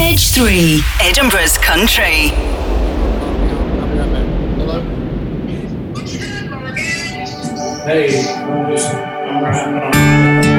RH3, Edinburgh's country. Hello? Hey, I'm just, I'm right.